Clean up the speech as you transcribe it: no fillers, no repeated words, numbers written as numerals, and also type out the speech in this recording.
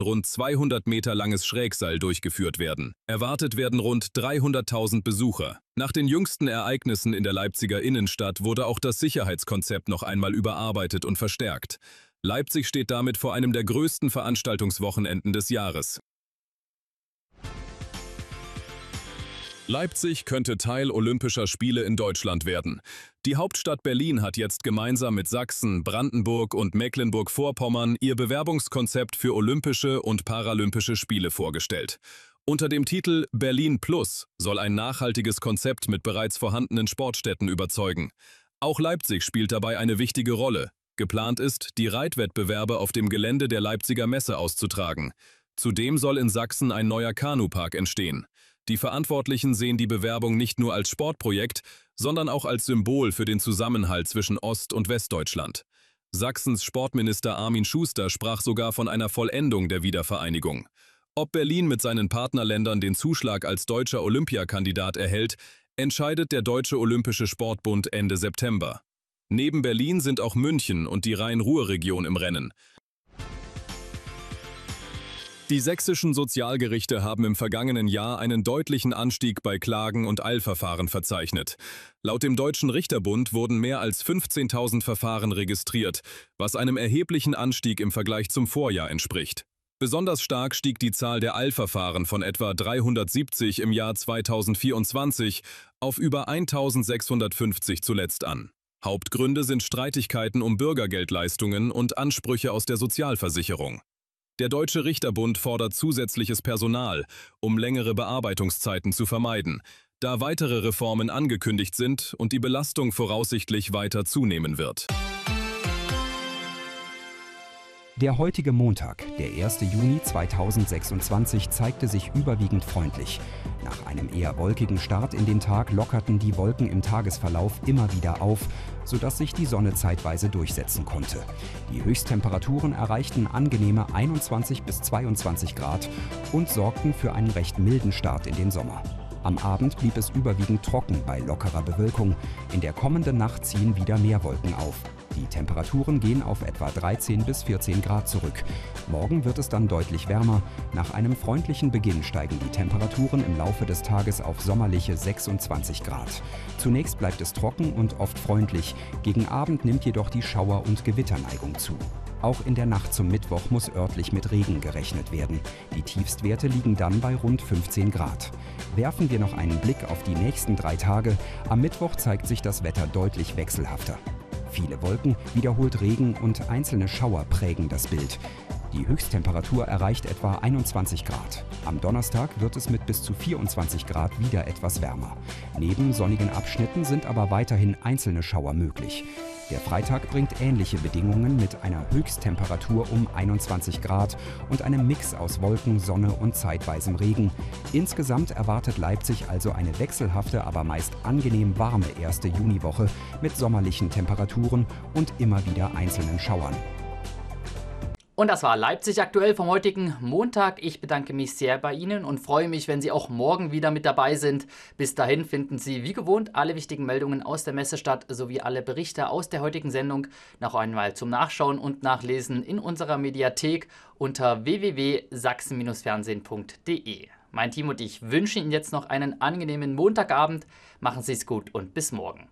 rund 200 Meter langes Schrägseil durchgeführt werden. Erwartet werden rund 300.000 Besucher. Nach den jüngsten Ereignissen in der Leipziger Innenstadt wurde auch das Sicherheitskonzept noch einmal überarbeitet und verstärkt. Leipzig steht damit vor einem der größten Veranstaltungswochenenden des Jahres. Leipzig könnte Teil Olympischer Spiele in Deutschland werden. Die Hauptstadt Berlin hat jetzt gemeinsam mit Sachsen, Brandenburg und Mecklenburg-Vorpommern ihr Bewerbungskonzept für Olympische und Paralympische Spiele vorgestellt. Unter dem Titel Berlin Plus soll ein nachhaltiges Konzept mit bereits vorhandenen Sportstätten überzeugen. Auch Leipzig spielt dabei eine wichtige Rolle. Geplant ist, die Reitwettbewerbe auf dem Gelände der Leipziger Messe auszutragen. Zudem soll in Sachsen ein neuer Kanupark entstehen. Die Verantwortlichen sehen die Bewerbung nicht nur als Sportprojekt, sondern auch als Symbol für den Zusammenhalt zwischen Ost- und Westdeutschland. Sachsens Sportminister Armin Schuster sprach sogar von einer Vollendung der Wiedervereinigung. Ob Berlin mit seinen Partnerländern den Zuschlag als deutscher Olympiakandidat erhält, entscheidet der Deutsche Olympische Sportbund Ende September. Neben Berlin sind auch München und die Rhein-Ruhr-Region im Rennen. Die sächsischen Sozialgerichte haben im vergangenen Jahr einen deutlichen Anstieg bei Klagen und Eilverfahren verzeichnet. Laut dem Deutschen Richterbund wurden mehr als 15.000 Verfahren registriert, was einem erheblichen Anstieg im Vergleich zum Vorjahr entspricht. Besonders stark stieg die Zahl der Eilverfahren von etwa 370 im Jahr 2024 auf über 1.650 zuletzt an. Hauptgründe sind Streitigkeiten um Bürgergeldleistungen und Ansprüche aus der Sozialversicherung. Der Deutsche Richterbund fordert zusätzliches Personal, um längere Bearbeitungszeiten zu vermeiden, da weitere Reformen angekündigt sind und die Belastung voraussichtlich weiter zunehmen wird. Der heutige Montag, der 1. Juni 2026, zeigte sich überwiegend freundlich. Nach einem eher wolkigen Start in den Tag lockerten die Wolken im Tagesverlauf immer wieder auf, sodass sich die Sonne zeitweise durchsetzen konnte. Die Höchsttemperaturen erreichten angenehme 21 bis 22 Grad und sorgten für einen recht milden Start in den Sommer. Am Abend blieb es überwiegend trocken bei lockerer Bewölkung. In der kommenden Nacht ziehen wieder mehr Wolken auf. Die Temperaturen gehen auf etwa 13 bis 14 Grad zurück. Morgen wird es dann deutlich wärmer. Nach einem freundlichen Beginn steigen die Temperaturen im Laufe des Tages auf sommerliche 26 Grad. Zunächst bleibt es trocken und oft freundlich. Gegen Abend nimmt jedoch die Schauer- und Gewitterneigung zu. Auch in der Nacht zum Mittwoch muss örtlich mit Regen gerechnet werden. Die Tiefstwerte liegen dann bei rund 15 Grad. Werfen wir noch einen Blick auf die nächsten 3 Tage. Am Mittwoch zeigt sich das Wetter deutlich wechselhafter. Viele Wolken, wiederholt Regen und einzelne Schauer prägen das Bild. Die Höchsttemperatur erreicht etwa 21 Grad. Am Donnerstag wird es mit bis zu 24 Grad wieder etwas wärmer. Neben sonnigen Abschnitten sind aber weiterhin einzelne Schauer möglich. Der Freitag bringt ähnliche Bedingungen mit einer Höchsttemperatur um 21 Grad und einem Mix aus Wolken, Sonne und zeitweisem Regen. Insgesamt erwartet Leipzig also eine wechselhafte, aber meist angenehm warme erste Juniwoche mit sommerlichen Temperaturen und immer wieder einzelnen Schauern. Und das war Leipzig aktuell vom heutigen Montag. Ich bedanke mich sehr bei Ihnen und freue mich, wenn Sie auch morgen wieder mit dabei sind. Bis dahin finden Sie wie gewohnt alle wichtigen Meldungen aus der Messestadt sowie alle Berichte aus der heutigen Sendung noch einmal zum Nachschauen und Nachlesen in unserer Mediathek unter www.sachsen-fernsehen.de. Mein Team und ich wünschen Ihnen jetzt noch einen angenehmen Montagabend. Machen Sie es gut und bis morgen.